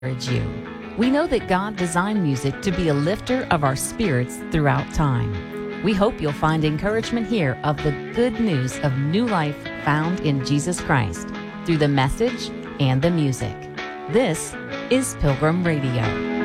encourage you. We know that God designed music to be a lifter of our spirits throughout time. We hope you'll find encouragement here of the good news of new life found in Jesus Christ through the message and the music. This is Pilgrim Radio.